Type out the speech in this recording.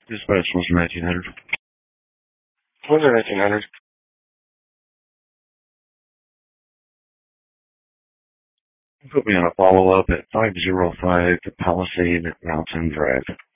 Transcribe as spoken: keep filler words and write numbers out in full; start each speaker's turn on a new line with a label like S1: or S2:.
S1: Dispatch was nineteen hundred.
S2: Was it nineteen hundred?
S1: Put me on a follow-up at five oh five Palisade Mountain Drive.